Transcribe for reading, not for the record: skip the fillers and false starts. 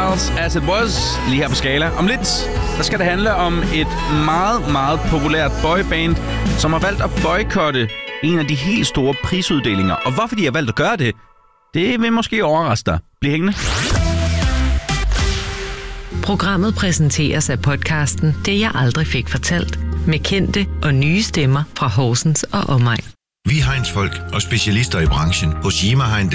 Styles, As It Was, lige her på Skala. Om lidt, der skal det handle om et meget, meget populært boyband, som har valgt at boykotte en af de helt store prisuddelinger. Og hvorfor de har valgt at gøre det, det vil måske overraske dig. Bliv hængende. Programmet præsenteres af podcasten Det jeg aldrig fik fortalt, med kendte og nye stemmer fra Horsens og omegn. Vi er Heinz folk og specialister i branchen. Hos Yima Hein